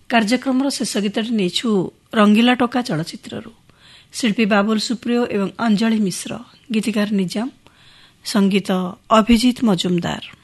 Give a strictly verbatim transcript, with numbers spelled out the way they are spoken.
କାର୍ଯ୍ୟକ୍ରମର ଶେଷ ଗୀତଟି ନେଇଛୁ ରଙ୍ଗିଲା ଟୋକା ଚଳଚ୍ଚିତ୍ରରୁ। ଶିଳ୍ପୀ ବାବୁଲ ସୁପ୍ରିୟ ଏବଂ ଅଞ୍ଜଳି ମିଶ୍ର, ଗୀତିକାର ନିଜାମ, ସଙ୍ଗୀତ ଅଭିଜିତ ମଜୁମଦାର।